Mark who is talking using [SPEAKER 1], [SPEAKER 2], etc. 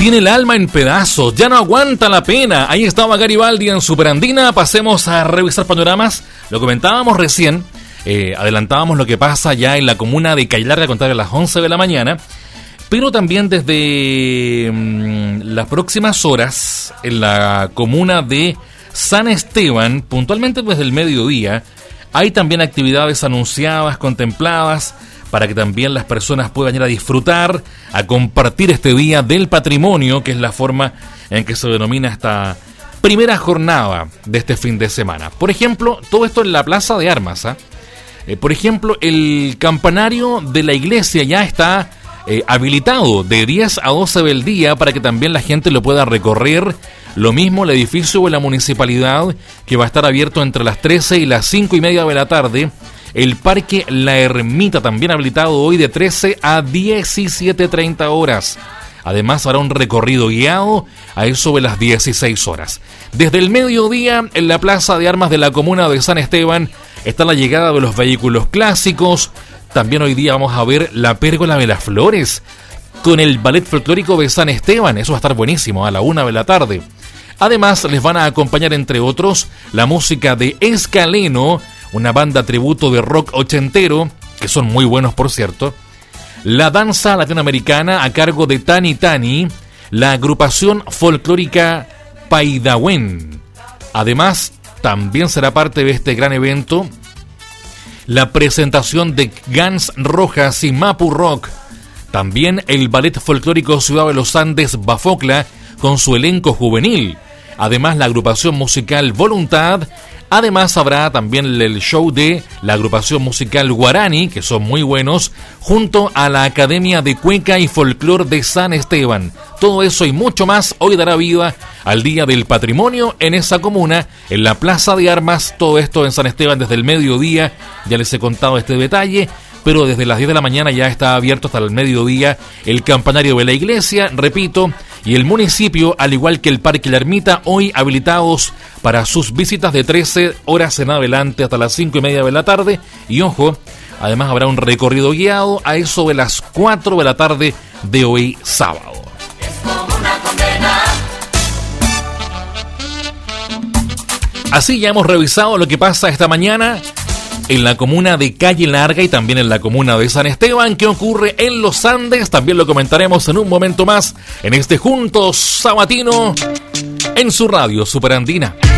[SPEAKER 1] tiene el alma en pedazos, ya no aguanta la pena. Ahí estaba Garibaldi en Superandina. Pasemos a revisar panoramas. Lo comentábamos recién, adelantábamos lo que pasa ya en la comuna de Cañilarga a contar a las 11 de la mañana. Pero también desde las próximas horas en la comuna de San Esteban, puntualmente desde el mediodía, hay también actividades anunciadas, contempladas, para que también las personas puedan ir a disfrutar, a compartir este Día del Patrimonio, que es la forma en que se denomina esta primera jornada de este fin de semana. Por ejemplo, todo esto en la Plaza de Armas. Por ejemplo, el campanario de la iglesia ya está habilitado de 10 a 12 del día para que también la gente lo pueda recorrer. Lo mismo el edificio de la municipalidad, que va a estar abierto entre las 13 y las 5 y media de la tarde. El Parque La Ermita también habilitado hoy de 13 a 17:30 horas. Además habrá un recorrido guiado a eso de las 16 horas. Desde el mediodía en la Plaza de Armas de la comuna de San Esteban está la llegada de los vehículos clásicos. También hoy día vamos a ver la Pérgola de las Flores con el Ballet Folclórico de San Esteban. Eso va a estar buenísimo a la 1 de la tarde. Además les van a acompañar, entre otros, la música de Escaleno, una banda tributo de rock ochentero, que son muy buenos por cierto. La danza latinoamericana a cargo de Tani Tani, la agrupación folclórica Paidahuen. Además, también será parte de este gran evento la presentación de Gans Rojas y Mapu Rock. También el Ballet Folclórico Ciudad de los Andes Bafocla con su elenco juvenil. Además, la agrupación musical Voluntad. Además, habrá también el show de la agrupación musical Guarani, que son muy buenos, junto a la Academia de Cueca y Folclor de San Esteban. Todo eso y mucho más hoy dará vida al Día del Patrimonio en esa comuna, en la Plaza de Armas. Todo esto en San Esteban desde el mediodía. Ya les he contado este detalle, pero desde las 10 de la mañana ya está abierto hasta el mediodía el campanario de la iglesia, repito, y el municipio, al igual que el Parque La Ermita, hoy habilitados para sus visitas de 13 horas en adelante hasta las 5 y media de la tarde. Y ojo, además habrá un recorrido guiado a eso de las 4 de la tarde de hoy sábado. Así ya hemos revisado lo que pasa esta mañana en la comuna de Calle Larga y también en la comuna de San Esteban. ¿Qué ocurre en los Andes? También lo comentaremos en un momento más en este Juntos Sabatino en su radio Superandina.